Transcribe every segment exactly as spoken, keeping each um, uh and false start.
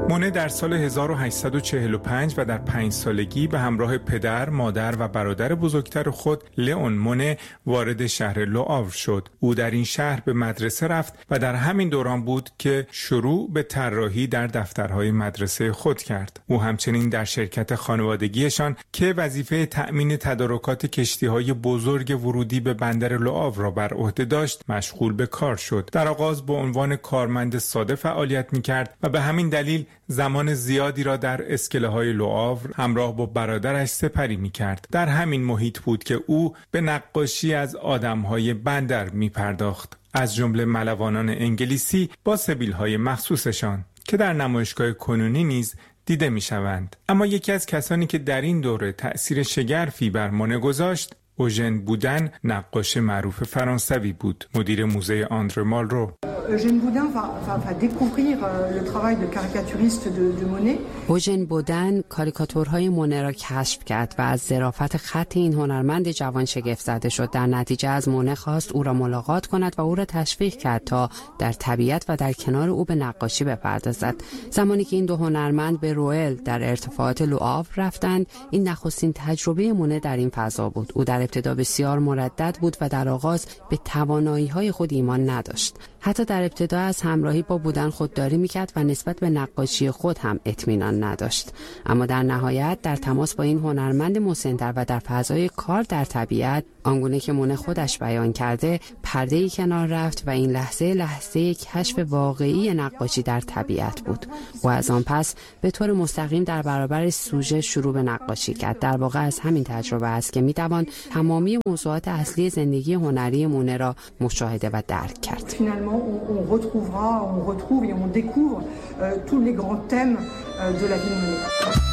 مونه در سال هزار و هشتصد و چهل و پنج و در پنج سالگی به همراه پدر، مادر و برادر بزرگتر خود لئون مونه وارد شهر لوآور شد. او در این شهر به مدرسه رفت و در همین دوران بود که شروع به طراحی در دفترهای مدرسه خود کرد. او همچنین در شرکت خانوادگیشان که وظیفه تأمین تدارکات کشتی‌های بزرگ ورودی به بندر لوآور را بر عهده داشت، مشغول به کار شد. در آغاز به عنوان کارمند ساده فعالیت می‌کرد و به همین دلیل زمان زیادی را در اسکله‌های لوآور همراه با برادرش سپری می‌کرد. در همین محیط بود که او به نقاشی از آدم‌های بندر می‌پرداخت، از جمله ملوانان انگلیسی با سبیل‌های مخصوصشان که در نمایشگاه کنونی نیز دیده می‌شوند. اما یکی از کسانی که در این دوره تأثیر شگرفی بر مونه گذاشت، اوژن بودن، نقاش معروف فرانسوی بود، مدیر موزه آندره مالرو. Eugène Boudin va, va, va découvrir le travail de caricaturiste de, de Monet. اوژن بودن کاریکاتورهای مونه را کشف کرد و از ظرافت خط این هنرمند جوان شگفت زده شد. در نتیجه از مونه خواست او را ملاقات کند و او را تشویق کرد تا در طبیعت و در کنار او به نقاشی بپردازد. زمانی که این دو هنرمند به روئل در ارتفاعات لوآور رفتند، این نخستین تجربه مونه در این فضا بود. او در ابتدا بسیار مردد بود و در آغاز به توانایی‌های خود ایمان نداشت. حتی در ابتدا از همراهی با بودن خودداری میکرد و نسبت به نقاشی خود هم اطمینان نداشت. اما در نهایت در تماس با این هنرمند مسن‌تر و در فضای کار در طبیعت، آنگونه که مونه خودش بیان کرده، پرده‌ای کنار رفت و این لحظه لحظه کشف واقعی نقاشی در طبیعت بود. و از آن پس به طور مستقیم در برابر سوژه شروع به نقاشی کرد. در واقع از همین تجربه است که میتوان تمامی موضوعات اصلی زندگی هنری مونه را مشاهده و درک کرد. On, on retrouvera, on retrouve et on découvre euh, tous les grands thèmes euh, de la vie de Monet.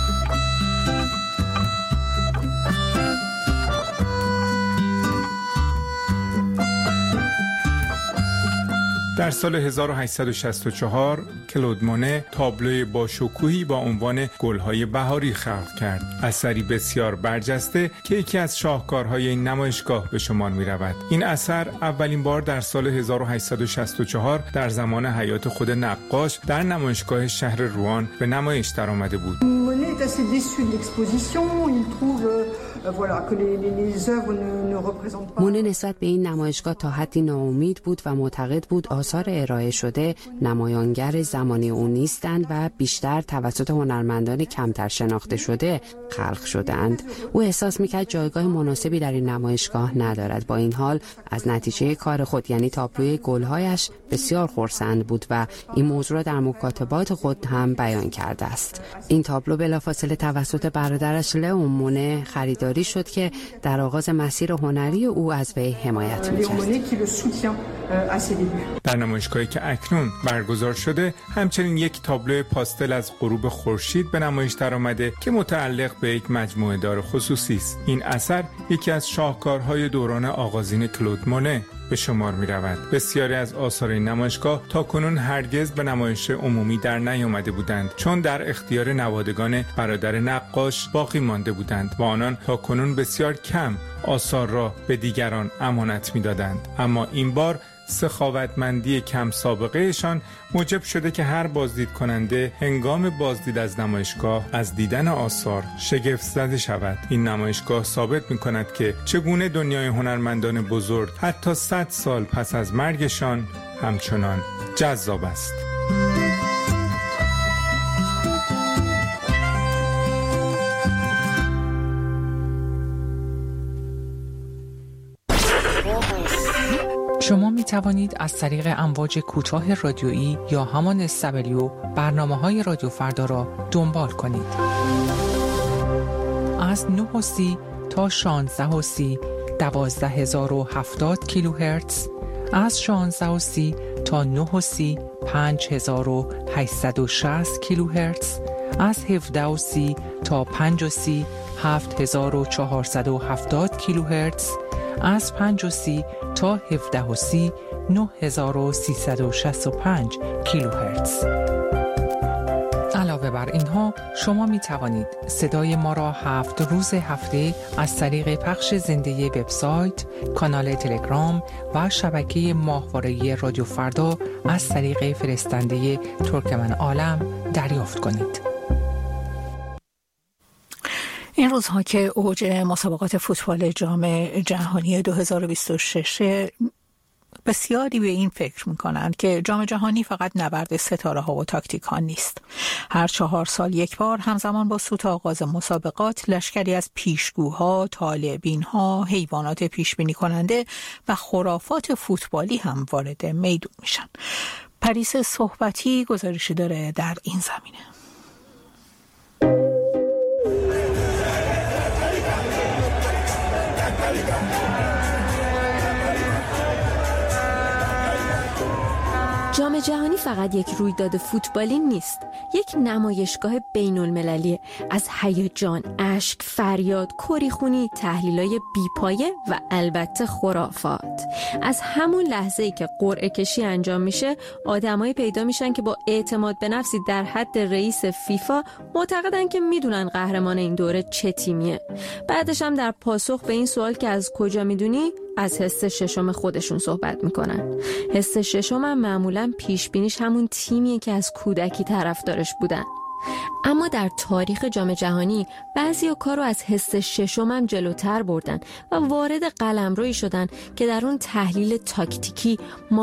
در سال هزار و هشتصد و شصت و چهار کلود مونه تابلوی با شکوهی با عنوان گل‌های بهاری خلق کرد، اثری بسیار برجسته که یکی از شاهکارهای این نمایشگاه به شمار می‌رود. این اثر اولین بار در سال هزار و هشتصد و شصت و چهار در زمان حیات خود نقاش در نمایشگاه شهر روان به نمایش درآمده بود. Monet est assez déçu de l'exposition, il trouve voilà que les les œuvres ne ne représentent pas. مونه نسبت به این نمایشگاه تا حدی ناامید بود و معتقد بود آثار ارائه شده نمایانگر زمانی او نیستند و بیشتر توسط هنرمندان کمتر شناخته شده خلق شده‌اند. او احساس می‌کرد جایگاه مناسبی در این نمایشگاه ندارد. با این حال از نتیجه کار خود یعنی تابلوی گل‌هایش بسیار خرسند بود و این موضوع را در مکاتبات خود هم بیان کرده است. این تابلو بلافاصله توسط برادرش لئون مونه خریداری شد که در آغاز مسیر هنری او از وی حمایت می‌کرد. در نمایشگاهی که اکنون برگزار شده همچنین یک تابلو پاستل از غروب خورشید به نمایش درآمده که متعلق به یک مجموعه دار خصوصی است. این اثر یکی از شاهکارهای دوران آغازین کلود مونه به شمار می رود. بسیاری از آثار این نمایشگاه تا کنون هرگز به نمایش عمومی در نیامده بودند، چون در اختیار نوادگان برادر نقاش باقی مانده بودند و آنان تا کنون بسیار کم آثار را به دیگران امانت می دادند. اما این بار سخاوتمندی کم سابقهشان موجب شده که هر بازدید کننده هنگام بازدید از نمایشگاه از دیدن آثار شگفت زده شود. این نمایشگاه ثابت می کند که چگونه دنیای هنرمندان بزرگ حتی صد سال پس از مرگشان همچنان جذاب است. شما می توانید از طریق امواج کوتاه رادیویی یا همان اس دبلیو برنامه‌های رادیو فردا را دنبال کنید. از نه و سی تا شانزده و سی دوازده هزار و هفتاد کیلوهرتز، از شانزده و سی تا نه و سی پنج هزار و هشتصد و شصت کیلوهرتز، از هفده و سی تا پنج و سی هفت هزار و چهارصد و هفتاد کیلوهرتز، از پنج و سی تا هفده و سی نه هزار و سیصد و شصت و پنج کیلوهرتز. علاوه علاوه بر اینها شما می توانید صدای ما را هفت روز هفته از طریق پخش زنده وبسایت، کانال تلگرام و شبکه ماهواره‌ای رادیو فردا از طریق فرستنده ترکمن عالم دریافت کنید. این روزها که اوج مسابقات فوتبال جام جهانی دو هزار و بیست و شش، بسیاری به این فکر می‌کنند که جام جهانی فقط نبرد ستاره ها و تاکتیک ها نیست. هر چهار سال یک بار همزمان با سوت آغاز مسابقات لشکری از پیشگوها، طالع‌بین‌ها، حیوانات پیشبینی کننده و خرافات فوتبالی هم وارد میدون میشن. پریس صحبتی گزارشی داره در این زمینه. جام جهانی فقط یک رویداد فوتبالی نیست، یک نمایشگاه بین المللیه از هیجان، اشک، فریاد، کریخونی، تحلیلای بیپایه و البته خرافات. از همون لحظه‌ای که قرعه کشی انجام میشه، آدمایی پیدا میشن که با اعتماد به نفسی در حد رئیس فیفا معتقدن که میدونن قهرمان این دوره چه تیمیه. بعدش هم در پاسخ به این سوال که از کجا میدونی، از حس ششم خودشون صحبت میکنن. حس ششم هم معمولاً پیش بینیش همون تیمیه که از کودکی طرفدارش بودن. اما در تاریخ جام جهانی بعضیا کارو از حس ششم هم جلوتر بردن و وارد قلمرویی شدن که در اون تحلیل تاکتیکی،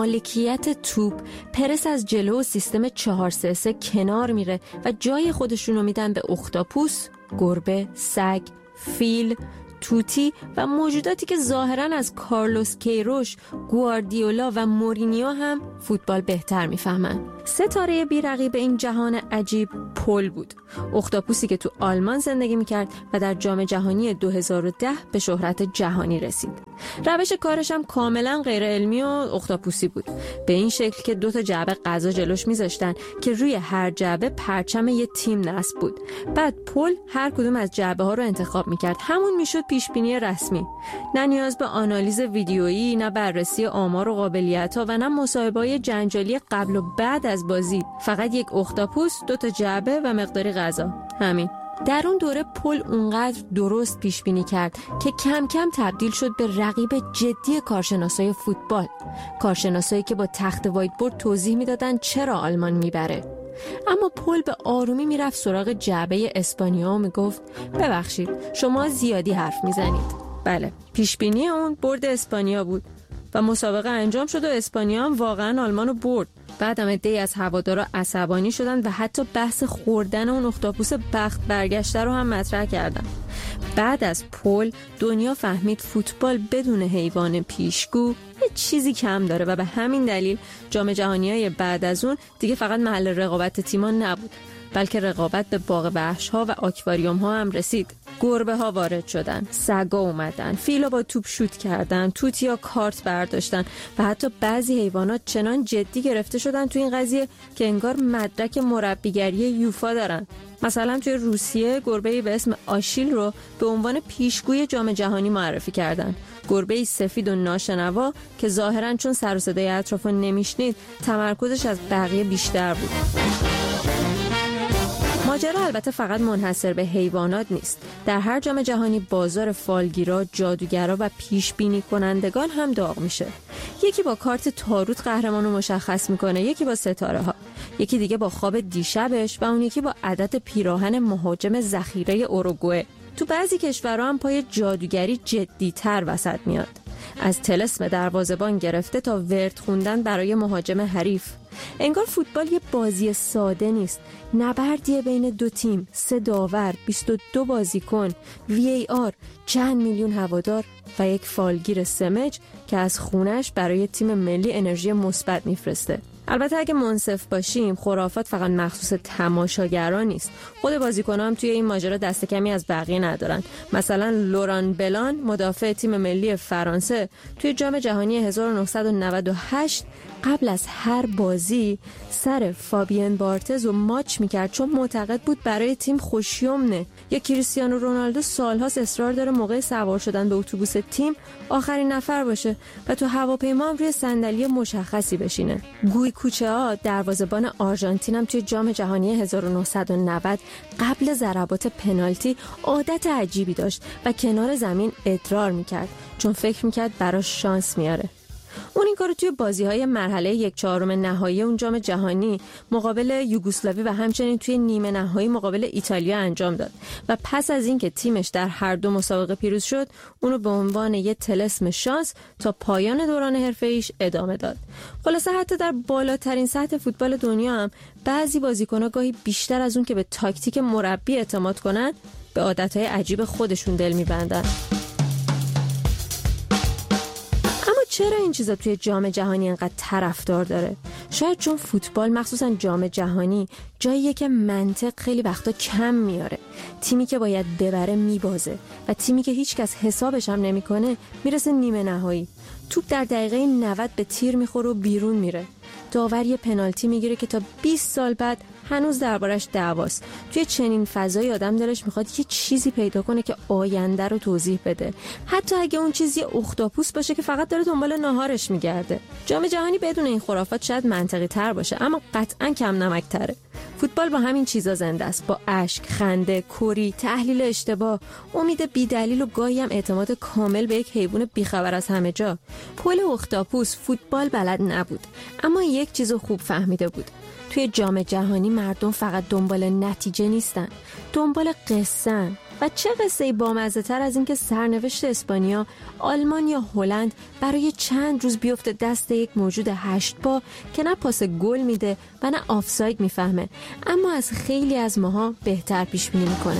مالکیت توپ، پرس از جلو و سیستم چهار سه سه کنار میره و جای خودشونو میدن به اختاپوس، گربه، سگ، فیل، توتی و موجوداتی که ظاهراً از کارلوس کیروش، گواردیولا و مورینیو هم فوتبال بهتر میفهمن. ستاره بی‌رقیب این جهان عجیب پل بود، اختاپوسی که تو آلمان زندگی میکرد و در جام جهانی دو هزار و ده به شهرت جهانی رسید. روش کارش هم کاملا غیر علمی و اختاپوسی بود، به این شکل که دو تا جعبه غذا جلوش میذاشتن که روی هر جعبه پرچم یه تیم نصب بود. بعد پل هر کدوم از جعبه ها رو انتخاب میکرد، همون میشد پیش بینی رسمی. نه نیاز به آنالیز ویدیویی، نه بررسی آمار و قابلیت‌ها و نه مصاحبه‌های جنجالی قبل و بعد از بازی. فقط یک اختاپوس، دو تا جعبه و مقداری غذا. همین. در اون دوره پل اونقدر درست پیش بینی کرد که کم کم تبدیل شد به رقیب جدی کارشناسای فوتبال. کارشناسایی که با تخت وایت بورد توضیح میدادن چرا آلمان میبره. اما پل به آرومی میرفت سراغ جعبه اسپانیا و میگفت ببخشید شما زیادی حرف میزنید. بله، پیش بینی اون برد اسپانیا بود و مسابقه انجام شد و اسپانیا هم واقعا آلمانو برد. بعد هم عده‌ای از هوادارا عصبانی شدن و حتی بحث خوردن اون اختاپوس بخت برگشته رو هم مطرح کردن. بعد از پل دنیا فهمید فوتبال بدون حیوان پیشگو یه چیزی کم داره و به همین دلیل جام جهانی‌های بعد از اون دیگه فقط محل رقابت تیم‌ها نبود، بلکه رقابت به باغ وحش‌ها و آکواریوم‌ها هم رسید. گربه ها وارد شدن، سگا اومدن، فیلا با توپ شوت کردن، توتیا کارت برداشتن و حتی بعضی حیوانات چنان جدی گرفته شدن تو این قضیه که انگار مدرک مربیگری یوفا دارن. مثلا توی روسیه گربه‌ای به اسم آشیل رو به عنوان پیشگوی جام جهانی معرفی کردن. گربه‌ای سفید و ناشنوا که ظاهراً چون سر و صدای اطرافو نمیشنید تمرکزش از بقیه بیشتر بود. ماجرا البته فقط منحصر به حیوانات نیست. در هر جام جهانی بازار فالگیرا، جادوگرا و پیش بینی کنندگان هم داغ میشه. یکی با کارت تاروت قهرمانو مشخص میکنه، یکی با ستاره ها، یکی دیگه با خواب دیشبش و اون یکی با عدد پیراهن مهاجم ذخیره اوروگوئه. تو بعضی کشورها هم پای جادوگری جدی‌تر وسط میاد، از طلسم دروازه‌بان گرفته تا ورد خوندن برای مهاجم حریف. انگار فوتبال یه بازی ساده نیست، نبردیه بین دو تیم، سه داور، بیست و دو بازیکن، وی ای آر، چند میلیون هوادار و یک فالگیر سمج که از خونش برای تیم ملی انرژی مثبت میفرسته. البته اگه منصف باشیم خرافات فقط مخصوص تماشاگران نیست. خود بازیکنان هم توی این ماجرا دست کمی از بقیه ندارن. مثلا لوران بلان مدافع تیم ملی فرانسه توی جام جهانی هزار و نهصد و نود و هشت قبل از هر بازی سر فابین بارتز رو ماچ میکرد چون معتقد بود برای تیم خوشیومنه. یا کریستیانو رونالدو سالهاست اصرار داره موقع سوار شدن به اتوبوس تیم آخرین نفر باشه و تو هواپیما هم روی صندلی مشخصی بشینه. گوی کوچه ها دروازه‌بان آرژانتین هم توی جام جهانی هزار و نهصد و نود قبل ضربات پنالتی عادت عجیبی داشت و کنار زمین ادرار میکرد چون فکر میکرد براش شانس میاره. اون این کارو توی بازی‌های مرحله یک چهارم نهایی اون جام جهانی مقابل یوگسلاوی و همچنین توی نیمه نهایی مقابل ایتالیا انجام داد و پس از اینکه تیمش در هر دو مسابقه پیروز شد، اونو به عنوان یه طلسم شانس تا پایان دوران حرفه‌ایش ادامه داد. خلاصه حتی در بالاترین سطح فوتبال دنیا هم بعضی بازیکن‌ها گاهی بیشتر از اون که به تاکتیک مربی اعتماد کنن، به عادت‌های عجیب خودشون دل می‌بندن. چرا این چیزا توی جام جهانی انقدر طرفدار داره؟ شاید چون فوتبال مخصوصا جام جهانی جاییه که منطق خیلی وقتا کم میاره. تیمی که باید ببره میبازه و تیمی که هیچ کس حسابش هم نمیکنه میرسه نیمه نهایی. توپ در دقیقه نود به تیر میخوره و بیرون میره. داور یه پنالتی میگیره که تا بیست سال بعد هنوز دربارش دعواست. توی چنین فضایی آدم دلش میخواد یه چیزی پیدا کنه که آینده رو توضیح بده، حتی اگه اون چیز یه اختاپوس باشه که فقط داره دنبال ناهارش میگرده. جام جهانی بدون این خرافات شاید منطقی تر باشه، اما قطعاً کم نمک تره. فوتبال با همین چیزا زنده است، با اشک، خنده، کری، تحلیل اشتباه، امید بی‌دلیل و گاهی هم اعتماد کامل به یک حیوان بیخبر از همه جا. پل اختاپوس فوتبال بلد نبود، اما یک چیزو خوب فهمیده بود. توی جام جهانی مردم فقط دنبال نتیجه نیستن، دنبال قصه‌ن. و چه قصه‌ای بامزه تر از این که سرنوشت اسپانیا، آلمان یا هلند برای چند روز بیفته دست یک موجود هشت پا که نه پاس گل میده و نه آفساید میفهمه، اما از خیلی از ماها بهتر پیش بینی میکنه.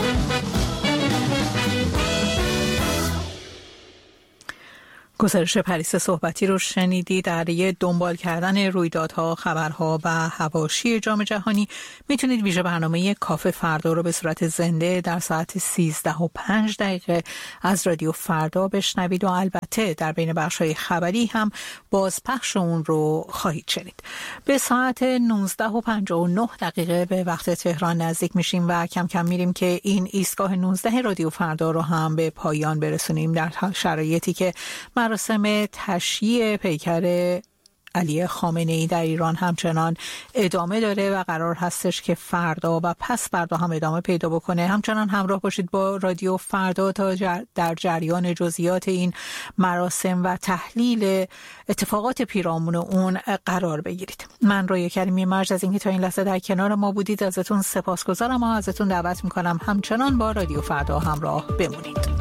گزارش پریسا صحبتی رو شنیدی. در دنبال کردن رویدادها، خبرها و حواشی جام جهانی میتونید ویژه برنامه کافه فردا رو به صورت زنده در ساعت سیزده و پنج دقیقه از رادیو فردا بشنوید و البته در بین بخش‌های خبری هم بازپخش اون رو خواهید شنید. به ساعت نوزده و پنجاه و نه دقیقه به وقت تهران نزدیک میشیم و کم کم میریم که این ایستگاه نوزده رادیو فردا رو هم به پایان برسونیم، در شرایطی که مراسم تشییع پیکر علی خامنه‌ای در ایران همچنان ادامه داره و قرار هستش که فردا و پس فردا هم ادامه پیدا بکنه. همچنان همراه باشید با رادیو فردا تا جر در جریان جزئیات این مراسم و تحلیل اتفاقات پیرامون اون قرار بگیرید. من رویا کریمی مرج از اینکه تا این لحظه در کنار ما بودید ازتون سپاسگزارم و ازتون دعوت میکنم همچنان با رادیو فردا همراه بمونید.